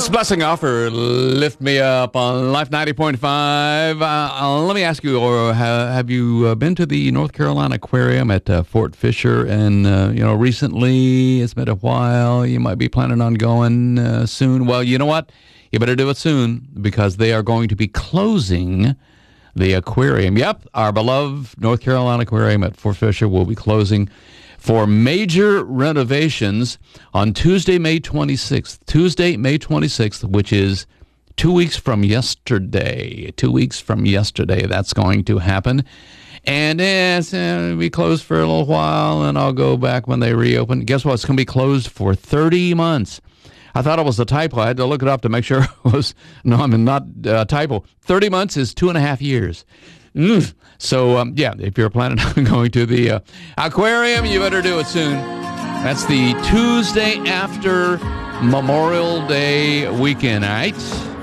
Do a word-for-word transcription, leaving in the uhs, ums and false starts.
This blessing offer, lift me up on Life ninety point five. Uh, let me ask you, or ha, have you uh, been to the North Carolina Aquarium at uh, Fort Fisher? And, uh, you know, recently, it's been a while. You might be planning on going uh, soon. Well, you know what? You better do it soon because they are going to be closing the aquarium. Yep, our beloved North Carolina Aquarium at Fort Fisher will be closing for major renovations on Tuesday, May twenty-sixth. Tuesday, May twenty-sixth, which is two weeks from yesterday. Two weeks from yesterday, that's going to happen. And eh, it's, uh, it'll be closed for a little while, and I'll go back when they reopen. Guess what? It's going to be closed for thirty months. I thought it was a typo. I had to look it up to make sure it was, no, I mean, not a uh, typo. thirty months is two and a half years. Mm. So, um, yeah, if you're planning on going to the uh, aquarium, you better do it soon. That's the Tuesday after Memorial Day weekend, all right?